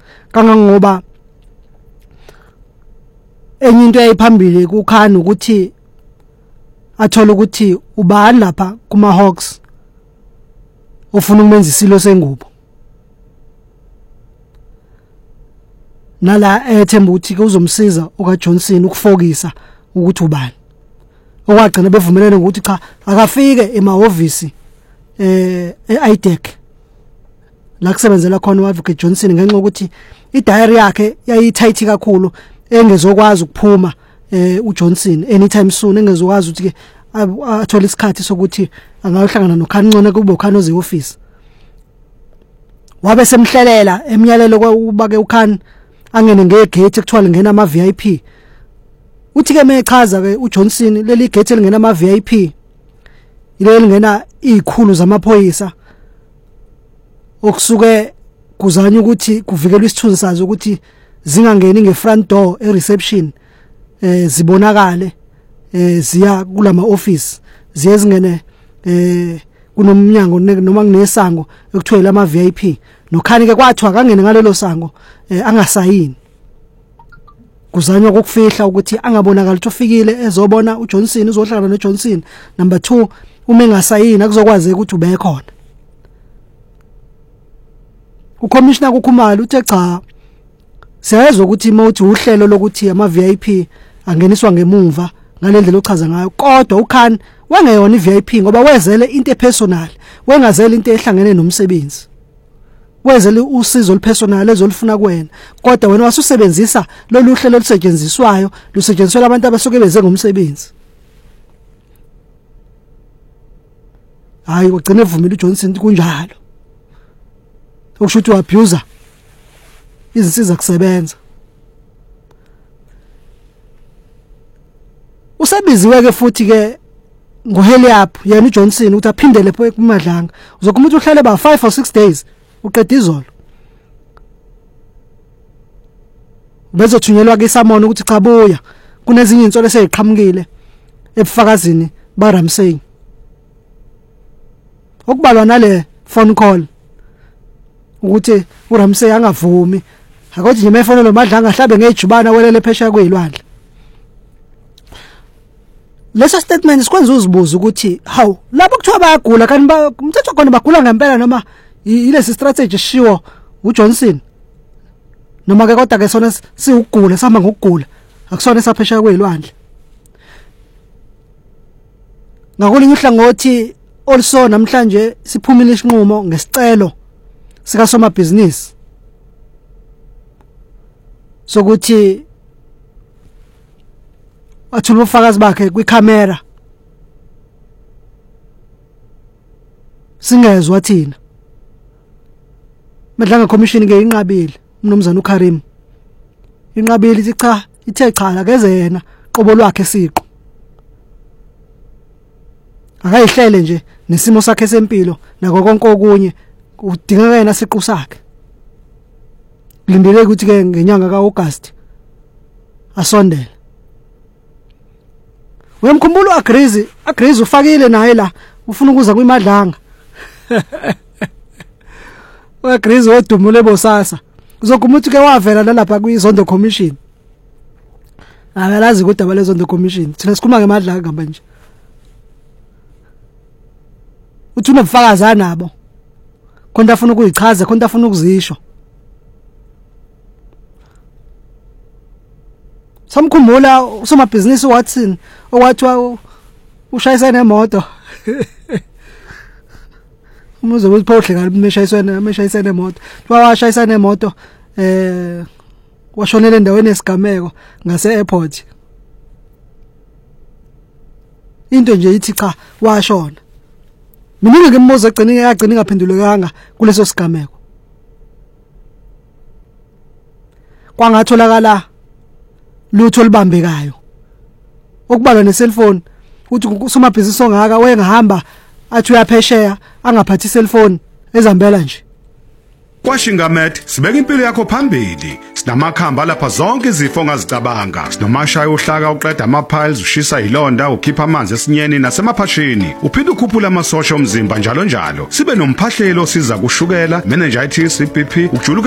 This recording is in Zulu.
kangangoba enye into eyayiphambili kuKhan ukuthi athola ukuthi ubani lapha kuma Hawks ufuna ukumenza isilo sengubo nala ethemba ukuthi kuzomsiza okaJohnson ukufokisa ukuthi ubani okwagcina bevumelene ukuthi cha akafike emahhovisi eIDEC la kusebenzela khona uAdvocate Johnson ngenxa ukuthi idiary yakhe yayithight kakhulu engezokwazi ukuphuma uJohnson anytime soon engezokwazi ukuthi athole isikhathi sokuthi angayohlangana noKhan ngcone kube uKhan oze office wabe semhlelela emiyalelo ukuba ke uKhan angene ngegate ekuthiwa lingena ama VIP uthi ke mechaza ke uJohnson leli gate elingena ama VIP ile lingena izikhulu zamaphoyisa okusuke kuzanya ukuthi kuvikelwe isithunzi sazo ukuthi zingangeni ngefront door ereception zibonakale ziya kulama office ziyezingene kunomnyango noma kunesango ekuthiwa lama VIP noKhan ke kwathiwa kangene ngalelo sango angasayini kuzanywa ukufihla ukuthi angabonakala ukuthi ufikile ezobona uJohnson uzohlangana noJohnson number 2 uma engasayini akuzokwazi ukuthi ube khona uCommissioner kuKhumalo uthe cha siyezwa ukuthi mawuthi uhlelo lokuthi ama VIP angeniswa ngemuva ngalendlela ochaza ngayo kodwa uKhan wengeyona iVIP ngoba wezele into epersonal wengazele into ehlangene nomsebenzi wezele usizo olupersonal ezolufuna kuwena kodwa wena wasusebenzisa lolu hlelo olusetshenziswayo lusetshenziswa abantu abasuke beze ngomsebenzi hayi ugcine evumile uJohnson kunjalo okusho ukuthi uabuser izinsiza kusebenza usebiziwe ke futhi ke ngoHeliup yena uJohnson ukuthi aphindele pho kumadlanga uzokuma ukuthi uhlale ba 5 or 6 days uqeda izolo bezothunyelwa ke Samona ukuthi cha buya kunezinye insolo eseziqhamukile ebufakazini baRamsey okubalwa nale phone call ukuthi uRamsey angavumi akothi nje mayefona lo madlanga ahlabe ngejubana welele phesha kwezilwandle leso statement sikwenza uzibuza ukuthi hawu labo kuthiwa bayagula kanti umthetho khona bagula ngempela noma ilesi strategy shiwo uJohnson noma ke kodwa ke sona siugula sihamba ngokugula akusona esaphesha kwezilwandle ngakulinye uhlangothi also namhlanje siphumile isinqumo ngesicelo sika soma business sokuthi athula ubufakazi bakhe kwicamera singezwe thina madlanga commission ke inqabile umnumzana uKarim inqabile ithi cha ithe cha la keze yena qobo lwakhe siqo akayihlele nje nesimo sakhe sempilo nako konke okunye udingeka yena siqu sakhe lindele ukuthi ke ngenyanga kaAugust asondele wemkhumbulo agrees ufakile naye la ufuna ukuza kwimadlanga agrees wodumule bosasa uzokumuthi ke wavela lapha kwiZondo Commission akalazi ukuthi abale Zondo Commission thina sikhuluma ngemadlanga ngamba nje uthi unobufakazi anabo konke afuna ukuyichaza konke afuna ukuzisho samkhumbula usomabhizinisi Watson owathi ushayisana nemoto umuze weziphohle ngale meshayisana nemoto washayisana nemoto washonela endaweni esigameko ngase airport into nje ithi cha washona mina ngimbuza agcina ingaphendulekanga kuleso sigameko kwangatholakala lutho libambekayo okubalwa ne-cellphone uthi usomabhizinisi ongaka wengahamba athi uyaphesheya angaphathi i-cellphone ezambela nje KwaShingamed sibeka impilo yakho phambili sinamakhamba lapha zonke izifo ongazicabanga sinomashaya ohlaka uqeda ama-piles ushisa ilonda ukhipha amanzi esinyeni nasemaphashini uphinde ukhuphula amasosha omzimba njalo njalo sibe nomphahlelo siza kushukela meningitis iBP ukujuluka